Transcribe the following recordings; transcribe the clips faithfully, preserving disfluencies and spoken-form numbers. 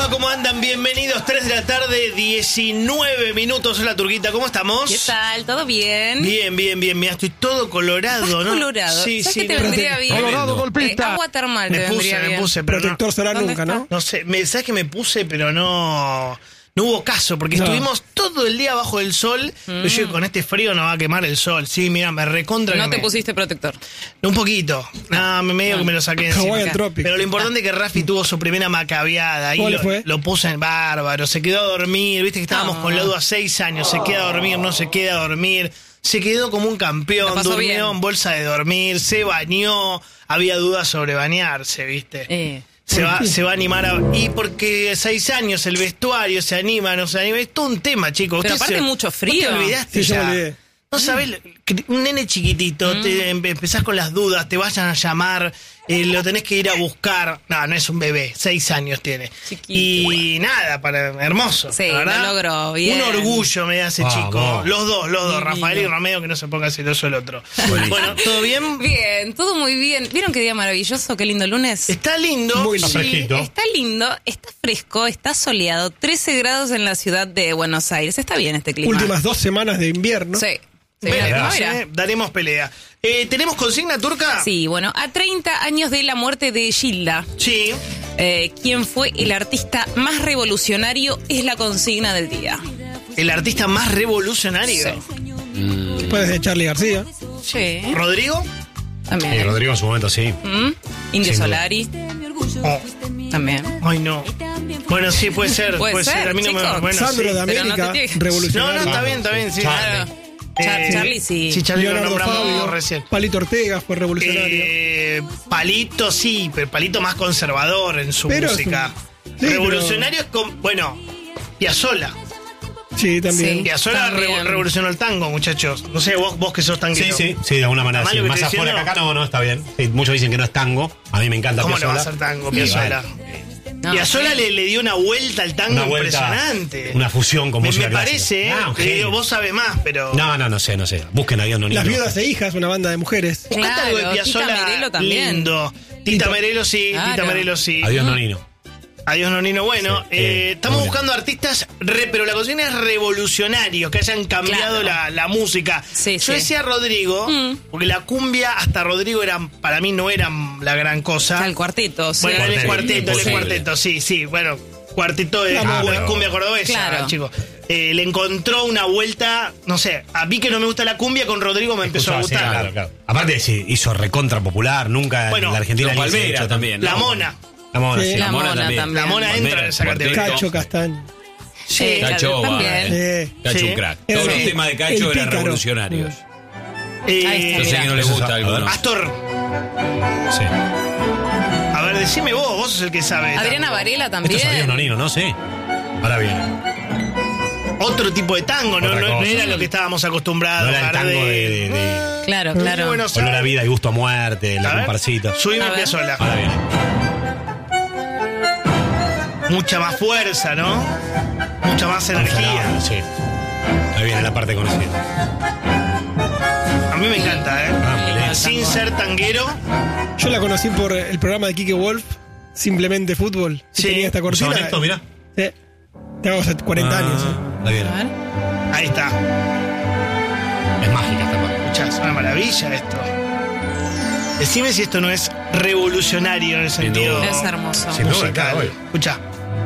va? ¿Cómo andan? Bienvenidos, tres de la tarde, diecinueve minutos. Hola, Turquita, ¿cómo estamos? ¿Qué tal? ¿Todo bien? Bien, bien, bien. Mira, estoy todo colorado, ¿Estás ¿no? colorado? Sí, ¿Sabes sí. que te no, vendría bien? Colorado golpista. Eh, agua termal me te puse, vendría me bien. puse, pero Protector no, solar ¿Dónde nunca, está? ¿no? no sé. Me, ¿Sabes que me puse? Pero no... No hubo caso, porque No. estuvimos todo el día bajo el sol. Mm. Yo digo, con este frío no va a quemar el sol. Sí, mira, me recontra No que te me- pusiste protector. Un poquito. No, me medio que me lo saqué encima. Hawaiian Tropic. Pero lo importante es que Rafi tuvo su primera macabeada. Ahí ¿Cómo le lo, fue? lo puso en bárbaro. Se quedó a dormir. Viste que estábamos Ah. con Ladu a seis años. Se queda a dormir, no se queda a dormir. Se quedó como un Lo campeón. pasó Durmió bien. en bolsa de dormir. Se bañó. Había dudas sobre bañarse, ¿viste? Eh. Se va, se va a animar a... Y porque seis años, el vestuario se anima, no se anima. Es todo un tema, chicos. Pero Usted aparte se- mucho ¿Vos frío. te olvidaste Sí, yo ya? me olvidé. No sabés, que un nene chiquitito, te em- empezás con las dudas, te vayan a llamar, eh, lo tenés que ir a buscar. No, no es un bebé, seis años tiene. Chiquito, y nada, para hermoso. Sí, la verdad. lo logró, bien. Un orgullo me da ese Vamos. chico. Los dos, los dos, Divino. Rafael y Romeo, que no se ponga celoso el otro. Bueno, ¿todo bien? Bien, todo muy bien. ¿Vieron qué día maravilloso? Qué lindo lunes. Está lindo. Muy sí. lindo. Fresquito. Está lindo, está fresco, está soleado. trece grados en la ciudad de Buenos Aires. Está bien este clima. Últimas dos semanas de invierno. Sí. Sí, Veremos, mira. eh, daremos pelea. Eh, ¿Tenemos consigna turca? Sí, bueno, a treinta años de la muerte de Gilda, Sí. eh, ¿quién fue el artista más revolucionario? Es la consigna del día. El artista más revolucionario. Después de Charly García. Sí. ¿Rodrigo? También. Eh, Rodrigo en su momento sí. ¿Mm? Indio Sin duda. Solari, Oh. también. Ay, no. Bueno, sí, puede ser. Puede ser, A mí no me chicos. Bueno, Sandro sí. de pero no América, te tiene- No, revolucionario. no, está bien, está bien, sí. Charlie. Claro. Char- Charlie sí. Sí, Charlie lo Leonardo nombramos Fabio, recién. Palito Ortega fue revolucionario. Eh, Palito sí, pero Palito más conservador en su Pero es música. un- sí, Revolucionario es con... Bueno, Piazzolla. sí, también. Sí. Piazzolla También. revo- revolucionó el tango, muchachos. No sé, vos, vos que sos Sí, tanguero. sí, sí, de alguna manera. ¿Está mal Sí. lo que Más estoy afuera que diciendo? acá no, no, está bien. Sí, muchos dicen que no es tango. A mí me encanta ¿Cómo le va a Piazzolla. hacer tango, Y Piazzolla? No, Piazzolla sí. le, le dio una vuelta al tango Una vuelta, impresionante. una fusión con me, música me clásica. parece, ¿eh? Ah, un Te digo, genio. vos sabés más, pero... No, no, no sé, no sé. Busquen a Dios Nonino. Las Viudas e Hijas, una banda de mujeres. Buscate Claro, algo de Tita Piazzolla Merelo también. lindo. Tita Tita- Merelo sí, Tita Claro. Merelo sí. Adiós Nonino. Adiós, Nonino. Bueno, Sí, eh, eh, estamos muy buscando artistas, re- pero la consigna es revolucionarios, que hayan cambiado Claro. la, la música. Sí, Yo sí. decía Rodrigo, Mm. porque la cumbia hasta Rodrigo eran, para mí no eran la gran cosa. Al cuarteto, sí. Bueno, el Cuarteto. cuarteto, el Imposible. cuarteto, sí, sí, bueno, cuarteto de La ah, Mona. cumbia cordobesa, Claro. chicos. Eh, le encontró una vuelta, no sé, a mí que no me gusta la cumbia, con Rodrigo me empezó a Escuchaba, sí, gustar. claro, claro. Aparte, sí, hizo recontra popular. Nunca Bueno, en la Argentina. Los ni se Palmera hizo también, La ¿no? Mona. La Mona, Sí. sí. La Mona también. también. La Mona entra en esa Cuarteto. categoría. Cacho Castaño. Sí, Cacho, también. eh. Sí. Cacho Sí. un crack. El- Todos los el- temas de el Cacho eran pícaro. revolucionarios. Eh, Ahí está, Yo sé mirá. que no le Eso gusta es- a algunos. Astor. Sí. A ver, decime vos, vos sos el que sabe. Adriana Varela Esto también. es Adiós Nonino, ¿no? Sí. Ahora viene. Otro tipo de tango, no, Otra no, no cosa. era lo que estábamos acostumbrados. No era el Gardel. tango de- de- de- Claro, Qué claro. bueno Olor saber. a vida y gusto a muerte, A la ver, comparsita. Subime A ver. Piazzolla. Ahora viene. Mucha más fuerza, ¿no? Mucha más energía. Sí. Ahí viene la parte conocida. A mí me encanta, ¿eh? Ah, muy bien. Sin ser tanguero. Yo la conocí por el programa de Quique Wolf, Simplemente Fútbol. que Sí. Tenía esta cortina. ¿Son estos, mirá? Sí. Tenemos cuarenta años. ¿eh? Ahí viene. A ver. Ahí está. Es mágica esta parte. Escuchá, es una maravilla esto. Decime si esto no es revolucionario en el Sin sentido duda. Es hermoso. Sin duda, musical. claro, obvio. Escuchá.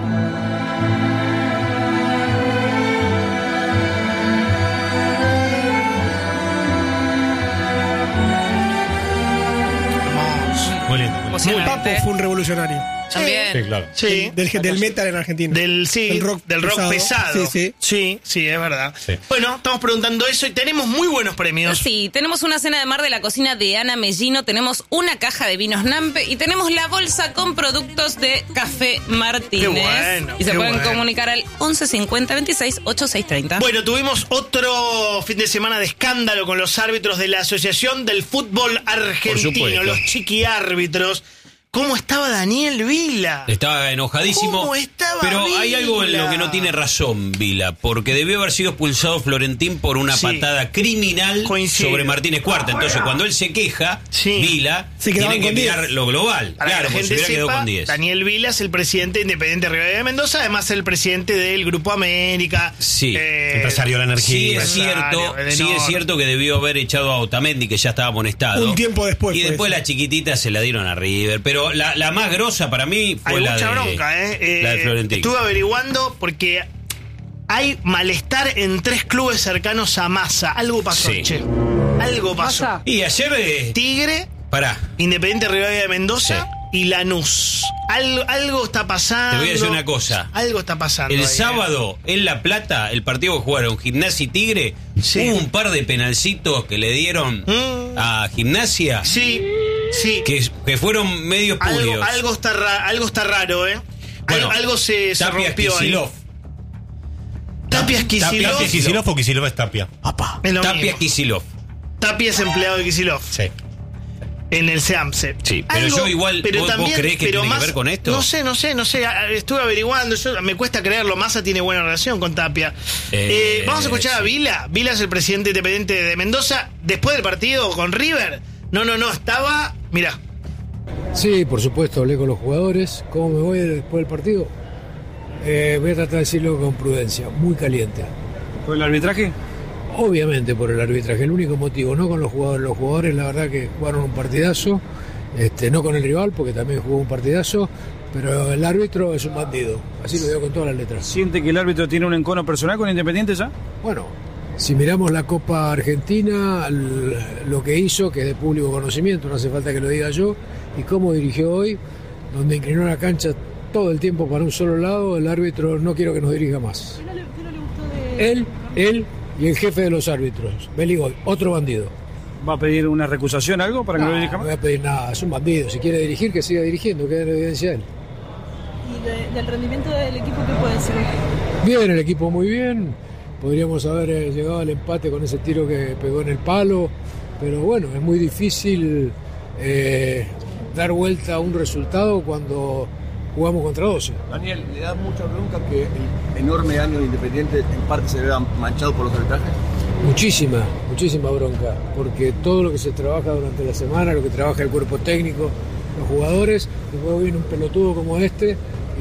Hermoso. Muy lindo. El Emocionante. Papo fue un revolucionario. También. Sí, claro. Sí. Del, del metal en Argentina. Del, sí, Del rock del rock pesado. pesado. Sí, sí. Sí, sí, es verdad. Sí. Bueno, estamos preguntando eso y tenemos muy buenos premios. Sí, tenemos una cena de mar de la cocina de Ana Mellino, tenemos una caja de vinos Nampe y tenemos la bolsa con productos de Café Martínez. Qué bueno, y se qué pueden bueno. comunicar al once cincuenta veintiséis ochenta y seis treinta. Bueno, tuvimos otro fin de semana de escándalo con los árbitros de la Asociación del Fútbol Argentino, supuesto. los chiquiárbitros, ¿Cómo estaba Daniel Vila? Estaba enojadísimo. ¿Cómo estaba Pero Vila? hay algo en lo que no tiene razón Vila, porque debió haber sido expulsado Florentín por una Sí. patada criminal Coincido. sobre Martínez Cuarta. Entonces, cuando él se queja, Sí. Vila Se tiene quedaban que con diez. mirar lo global. Para claro, que la porque se gente hubiera quedado sepa, con diez. Daniel Vila es el presidente independiente de Rivadavia de Mendoza, además es el presidente del Grupo América. Sí. Empresario de la energía. Sí es Empresario, cierto, el sí es enorme. cierto que debió haber echado a Otamendi, que ya estaba amonestado. Un tiempo después Y fue después eso. la chiquitita se la dieron a River. Pero la, la más grosa para mí fue Hay la mucha de, bronca, ¿eh? Eh, la de Florentín. Estuve averiguando porque hay malestar en tres clubes cercanos a Massa. Algo pasó, Sí. che. Algo pasó. Massa. Y ayer, eh, Tigre, pará, Independiente Rivadavia de Mendoza Sí. y Lanús. Algo, algo está pasando. Te voy a decir una cosa. Algo está pasando. el ahí, sábado en La Plata, el partido que jugaron Gimnasia y Tigre, Sí. hubo un par de penalcitos que le dieron Mm. a Gimnasia ¿eh? Sí, sí. que, que fueron medio Algo, espurios. algo, está ra- algo está raro, ¿eh? Bueno, Al- algo se, se Tapia rompió ahí. Kicillof. Tapia Kicillof. ¿Tapia es Kicillof o Kicillof es Tapia? Papá. Es lo Tapia mismo. Kicillof. Tapia es empleado de Kicillof. Sí. En el SEAMSE. Sí, pero yo igual, ¿vos- vos creés que pero tiene que más- ver con esto? No sé, no sé, no sé. a- Estuve averiguando, yo, me cuesta creerlo. Massa tiene buena relación con Tapia. Eh, Eh, vamos a escuchar a sí. Vila. Vila es el presidente independiente de Mendoza. Después del partido con River. No, no, no, estaba. Mirá. Sí, por supuesto, hablé con los jugadores. ¿Cómo me voy después del partido? Eh, voy a tratar de decirlo con prudencia, muy caliente. ¿Por el arbitraje? Obviamente por el arbitraje, el único motivo, no con los jugadores. Los jugadores, la verdad que jugaron un partidazo, este, no con el rival, porque también jugó un partidazo, pero el árbitro es un bandido, así lo digo con todas las letras. ¿Siente que el árbitro tiene un encono personal con Independiente ya? Bueno, si miramos la Copa Argentina, l- lo que hizo, que es de público conocimiento, no hace falta que lo diga yo, y cómo dirigió hoy, donde inclinó la cancha todo el tiempo para un solo lado, el árbitro no quiero que nos dirija más. Él, él y el jefe de los árbitros, Beligoy, otro bandido. ¿Va a pedir una recusación, algo, para que no lo No, dirija no más? voy a pedir nada, es un bandido, si quiere dirigir que siga dirigiendo, que dé evidencia a él. ¿Y de- del rendimiento del equipo qué puede decir? Bien, el equipo muy bien. Podríamos haber eh, llegado al empate con ese tiro que pegó en el palo. Pero bueno, es muy difícil eh, dar vuelta a un resultado cuando jugamos contra doce. Daniel, ¿le da mucha bronca que el enorme año de Independiente en parte se vea manchado por los arbitrajes? Muchísima, muchísima bronca. Porque todo lo que se trabaja durante la semana, lo que trabaja el cuerpo técnico, los jugadores, luego viene un pelotudo como este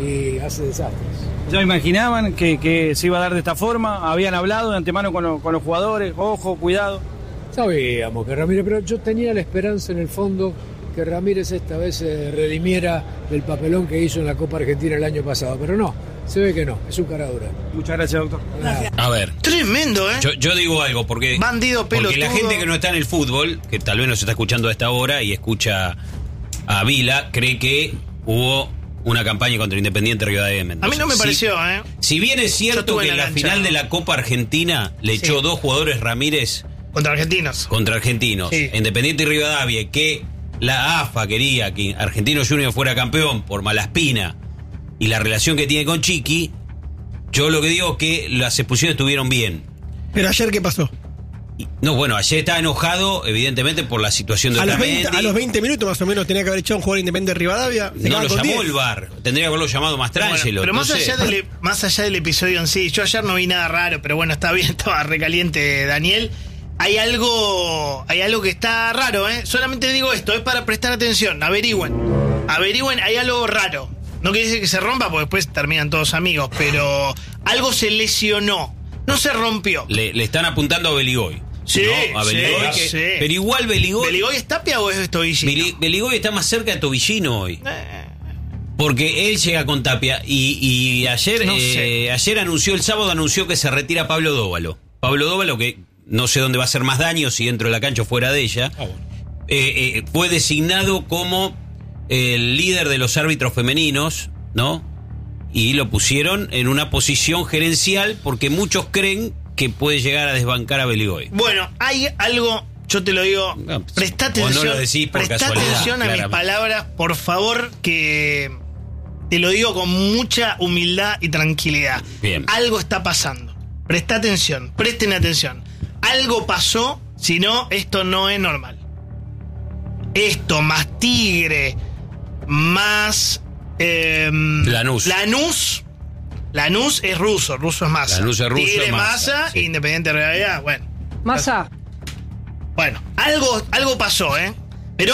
y hace desastres. ¿Ya imaginaban que, que se iba a dar de esta forma? ¿Habían hablado de antemano con, lo- con los jugadores? Ojo, cuidado. Sabíamos que Ramírez, pero yo tenía la esperanza en el fondo que Ramírez esta vez se redimiera del papelón que hizo en la Copa Argentina el año pasado, pero no, se ve que no, es un cara dura. Muchas gracias, doctor. A ver, Tremendo, ¿eh? yo, yo digo algo, porque, Bandido porque la pelotudo. gente que no está en el fútbol, que tal vez nos está escuchando a esta hora y escucha a Vila, cree que hubo una campaña contra Independiente Rivadavia de Mendoza. A mí no me Si- pareció, ¿eh? Si bien es Yo cierto estuve que en en la la cancha. final de la Copa Argentina le Sí. echó dos jugadores Ramírez Contra argentinos. contra Argentinos, Sí. Independiente y Rivadavia, que la A F A quería que Argentino Junior fuera campeón por Malaspina y la relación que tiene con Chiqui, yo lo que digo es que las expulsiones estuvieron bien. Pero ayer, ¿qué pasó? Y- No, bueno, ayer estaba enojado, evidentemente, por la situación de A los, Otamendi. veinte, a los veinte minutos más o menos tenía que haber echado un jugador independiente de Rivadavia. se No quedaba lo con llamó diez. el V A R. Tendría que haberlo llamado más Bueno, Trangelo. pero más, no sé. allá del, más allá del episodio en sí, yo ayer no vi nada raro, pero bueno, está bien, estaba recaliente Daniel. Hay algo, hay algo que está raro, ¿eh? Solamente digo esto, es para prestar atención, averigüen. Averigüen, hay algo raro. No quiere decir que se rompa, porque después terminan todos amigos, pero algo se lesionó. No se rompió. Le, le están apuntando a Beligoy. Sí, ¿no? A sí, Beligoy, que- sí. Pero igual Beligoy. ¿Beligoy es Tapia o es Estovillino? Beli- Beligoy está más cerca de Tobillino hoy. Eh, Porque él llega con Tapia. Y, y ayer, No eh, sé. ayer anunció, el sábado anunció que se retira Pablo Dóvalo. Pablo Dóvalo, que no sé dónde va a hacer más daño, si dentro de la cancha o fuera de ella. Ah, bueno. eh, eh, fue designado como el líder de los árbitros femeninos, ¿no? Y lo pusieron en una posición gerencial porque muchos creen que puede llegar a desbancar a Beligoy. Bueno, hay algo, yo te lo digo, No, pues, presta vos no atención, lo decís por presta casualidad, atención a mis claramente. palabras, por favor, que te lo digo con mucha humildad y tranquilidad. Bien. Algo está pasando. Presta atención, presten atención. Algo pasó, si no, esto no es normal. Esto más Tigre, más eh, Lanús. Lanús. Lanús es ruso, ruso es Massa. Lanús es ruso, Tigre, Massa, Massa, sí. Independiente Realidad, bueno. Massa. Bueno, algo, algo pasó, ¿eh? Pero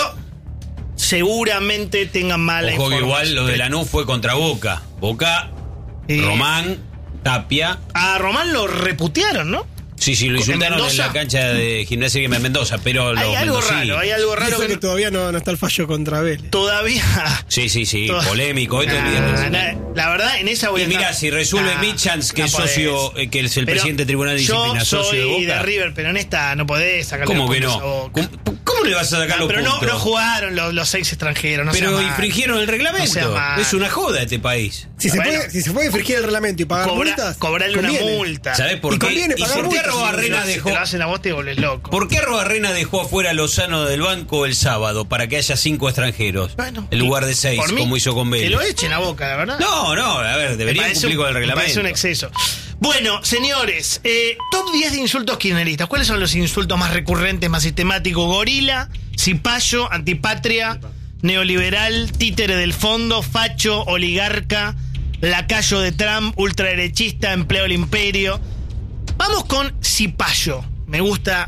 seguramente tengan mala Ojo que información. igual lo de Lanús fue contra Boca. Boca, Sí. Román, Tapia. A Román lo reputearon, ¿no? Sí, sí, lo ¿En insultaron en Mendoza? la cancha de Gimnasia en Mendoza, pero los Hay algo mendocinos- raro, hay algo raro Eso que, que todavía no, no está el fallo contra Vélez. todavía... Sí, sí, sí, Toda- polémico. Esto Nah, es viernes. nah, la verdad, en esa voy Y a mira, estar- si resuelve Nah, Michans, que no es podés. socio, eh, que es el Pero presidente del Tribunal de Disciplina, yo socio de soy Boca. de River, pero en esta no podés sacarle ¿Cómo los que puntos a no? Boca. ¿Cómo, cómo le vas a sacar Ah, los pero no, puntos? no jugaron los, los seis extranjeros, no pero sea mal. infringieron el No sea reglamento. mal. Es una joda este país. Si se, Bueno. puede, si se puede infringir el reglamento y pagar Cobra- multas, cobrarle una conviene. multa. ¿Sabés por Y qué? conviene ¿Y pagar por qué multas, Arrobarrena Si dejó? te lo hacen a vos te volvés loco. ¿Por qué Arrobarrena dejó afuera a Lozano del banco el sábado para que haya cinco extranjeros Bueno, en lugar de seis, por mí, como hizo con que Vélez? lo echen a Boca, la verdad. No, no, a ver, Me deberían parece cumplir un- con el me reglamento. parece un exceso. Bueno, señores, eh, top diez de insultos kirchneristas. ¿Cuáles son los insultos más recurrentes, más sistemáticos? Gorila, cipayo, antipatria, neoliberal, títere del fondo, facho, oligarca, lacayo de Trump, ultraderechista, empleo del imperio. Vamos con cipayo. Me gusta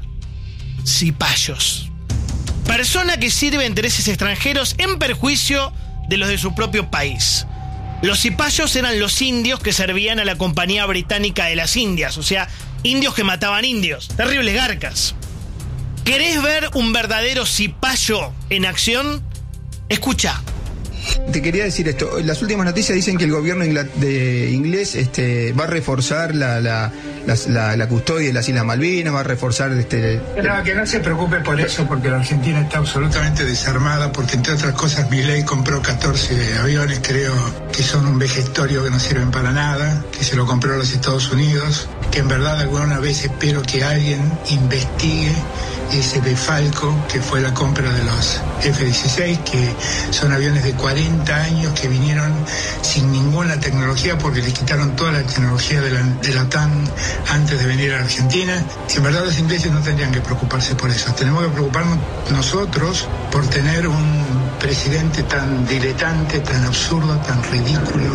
cipayos. Persona que sirve a intereses extranjeros en perjuicio de los de su propio país. Los cipayos eran los indios que servían a la Compañía Británica de las Indias, o sea, indios que mataban indios. Terribles garcas. ¿Querés ver un verdadero cipayo en acción? Escucha. Te quería decir esto, las últimas noticias dicen que el gobierno ingla- de inglés este, va a reforzar la, la, las- la- la custodia de las Islas Malvinas, va a reforzar... Este, No, que no se preocupe por eso, porque la Argentina está absolutamente desarmada, porque entre otras cosas Milei compró catorce aviones, creo que son un vejestorio que no sirven para nada, que se lo compró a los Estados Unidos, que en verdad alguna vez espero que alguien investigue ese defalco que fue la compra de los F dieciséis, que son aviones de cuarenta años que vinieron sin ninguna tecnología porque le quitaron toda la tecnología de la, de la OTAN antes de venir a Argentina. En verdad los ingleses no tendrían que preocuparse por eso. Tenemos que preocuparnos nosotros por tener un presidente tan diletante, tan absurdo, tan ridículo.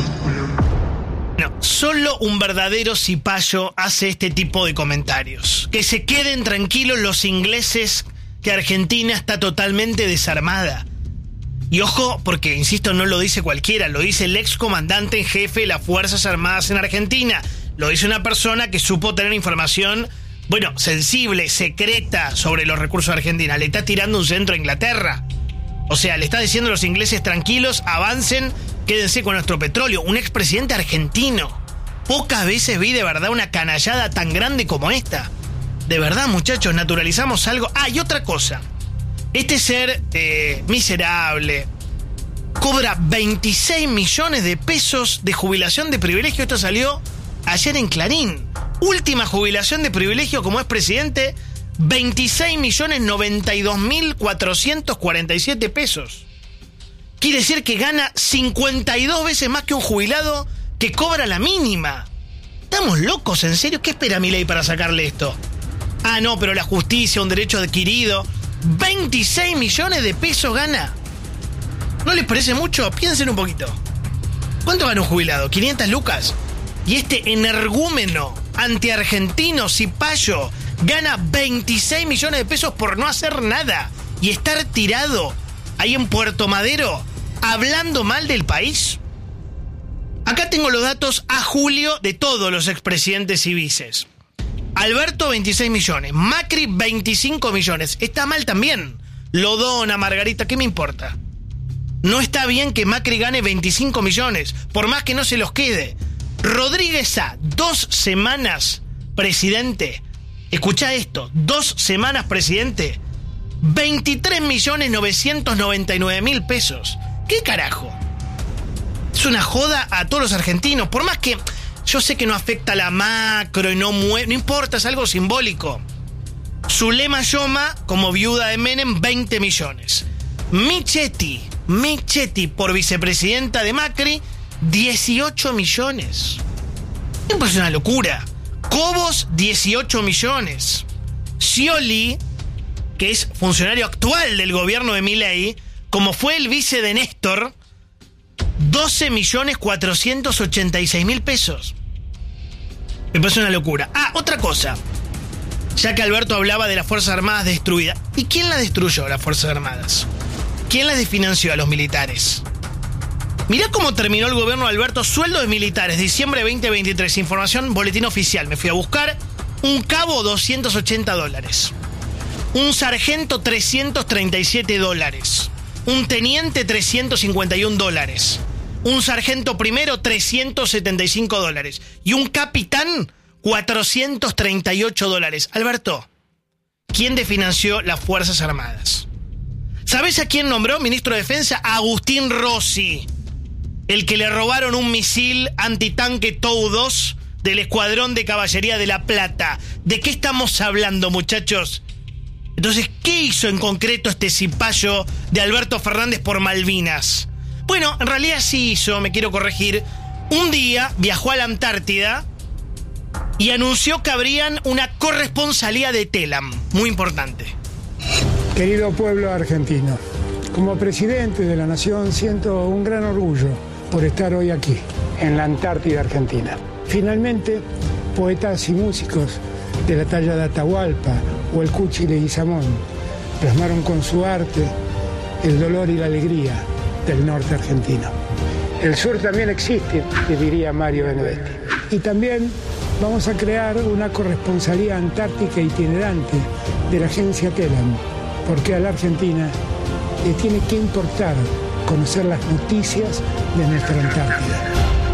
No, solo un verdadero cipayo hace este tipo de comentarios. Que se queden tranquilos los ingleses que Argentina está totalmente desarmada. Y ojo, porque, insisto, no lo dice cualquiera, lo dice el ex comandante en jefe de las Fuerzas Armadas en Argentina. Lo dice una persona que supo tener información, bueno, sensible, secreta sobre los recursos de Argentina. Le está tirando un centro a Inglaterra. O sea, le está diciendo a los ingleses tranquilos, avancen, quédense con nuestro petróleo. Un expresidente argentino. Pocas veces vi de verdad una canallada tan grande como esta. De verdad, muchachos, naturalizamos algo. Ah, y otra cosa. Este ser eh, miserable cobra veintiséis millones de pesos de jubilación de privilegio. Esto salió ayer en Clarín. Última jubilación de privilegio como es presidente, veintiséis millones noventa y dos mil cuatrocientos cuarenta y siete pesos. Quiere decir que gana cincuenta y dos veces más que un jubilado que cobra la mínima. ¿Estamos locos, en serio? ¿Qué espera Milei para sacarle esto? Ah, no, pero la justicia, un derecho adquirido. veintiséis millones de pesos gana. ¿No les parece mucho? Piensen un poquito. ¿Cuánto gana un jubilado? ¿quinientas lucas? Y este energúmeno antiargentino cipayo gana veintiséis millones de pesos por no hacer nada y estar tirado ahí en Puerto Madero hablando mal del país. Acá tengo los datos a julio de todos los expresidentes y vices. Alberto, veintiséis millones. Macri, veinticinco millones. Está mal también. Lo dona Margarita, ¿qué me importa? No está bien que Macri gane veinticinco millones, por más que no se los quede. Rodríguez A, dos semanas presidente. Escuchá esto, dos semanas presidente. veintitrés millones novecientos noventa y nueve mil pesos. ¿Qué carajo? Es una joda a todos los argentinos, por más que yo sé que no afecta a la macro y no mueve, no importa, es algo simbólico. Zulema Yoma, como viuda de Menem, veinte millones. Michetti, Michetti por vicepresidenta de Macri, dieciocho millones. Es una locura. Cobos, dieciocho millones. Scioli, que es funcionario actual del gobierno de Milei, como fue el vice de Néstor, doce millones cuatrocientos ochenta y seis mil pesos. Me parece una locura. Ah, otra cosa. Ya que Alberto hablaba de las Fuerzas Armadas destruidas. ¿Y quién las destruyó, las Fuerzas Armadas? ¿Quién las desfinanció a los militares? Mirá cómo terminó el gobierno de Alberto. Sueldos de militares, diciembre veinte veintitrés. Información, boletín oficial. Me fui a buscar. Un cabo, doscientos ochenta dólares. Un sargento, trescientos treinta y siete dólares. Un teniente, trescientos cincuenta y uno dólares. Un sargento primero, trescientos setenta y cinco dólares. Y un capitán, cuatrocientos treinta y ocho dólares. Alberto, ¿quién desfinanció las Fuerzas Armadas? ¿Sabés a quién nombró ministro de Defensa? A Agustín Rossi, el que le robaron un misil antitanque T O U dos del Escuadrón de Caballería de La Plata. ¿De qué estamos hablando, muchachos? Entonces, ¿qué hizo en concreto este cipayo de Alberto Fernández por Malvinas? Bueno, en realidad sí hizo, me quiero corregir. Un día viajó a la Antártida y anunció que habrían una corresponsalía de TELAM. Muy importante. Querido pueblo argentino, como presidente de la nación siento un gran orgullo por estar hoy aquí, en la Antártida Argentina. Finalmente, poetas y músicos de la talla de Atahualpa o el Cuchi Leguizamón plasmaron con su arte el dolor y la alegría del norte argentino. El sur también existe, te diría Mario Benedetti. Y también vamos a crear una corresponsalía antártica itinerante de la agencia TELAM, porque a la Argentina le tiene que importar conocer las noticias de nuestra Antártida.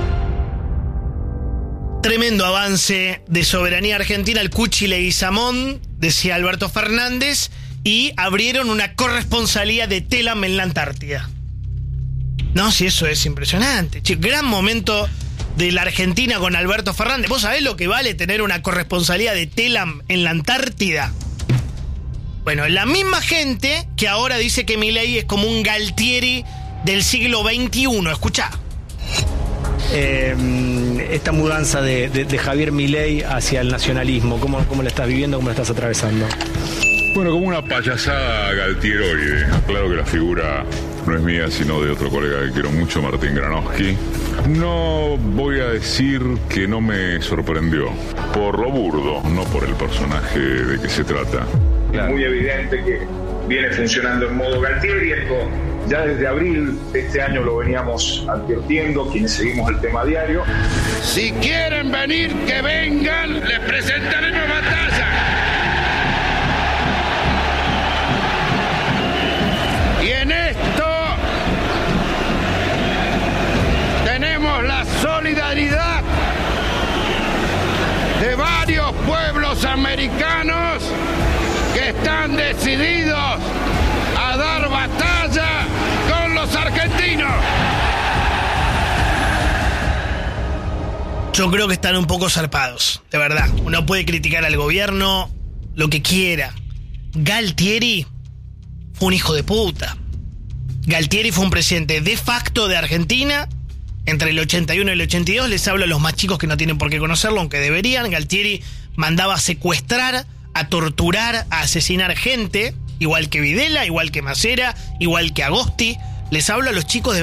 Tremendo avance de soberanía argentina, el Cuchi Leguizamón, decía Alberto Fernández, y abrieron una corresponsalía de TELAM en la Antártida. No, si eso es impresionante. Che, gran momento de la Argentina con Alberto Fernández. ¿Vos sabés lo que vale tener una corresponsalía de TELAM en la Antártida? Bueno, la misma gente que ahora dice que Milei es como un Galtieri del siglo veintiuno. Escuchá. Eh, esta mudanza de, de, de Javier Milei hacia el nacionalismo, ¿cómo, cómo la estás viviendo, cómo la estás atravesando? Bueno, como una payasada galtieroide. Claro que la figura no es mía, sino de otro colega que quiero mucho, Martín Granowski. No voy a decir que no me sorprendió, por lo burdo, no por el personaje de que se trata. Claro. Muy evidente que viene funcionando en modo Galtieri. Esto ya desde abril de este año lo veníamos advirtiendo, quienes seguimos el tema diario. Si quieren venir, que vengan, les presentaremos batalla. Y en esto tenemos la solidaridad de varios pueblos americanos que están decididos a dar batalla con los argentinos. Yo creo que están un poco zarpados, de verdad. Uno puede criticar al gobierno lo que quiera. Galtieri fue un hijo de puta. Galtieri fue un presidente de facto de Argentina entre el ochenta y uno y el ochenta y dos. Les hablo a los más chicos que no tienen por qué conocerlo, aunque deberían. Galtieri mandaba a secuestrar, a torturar, a asesinar gente, igual que Videla, igual que Macera, igual que Agosti. Les hablo a los chicos de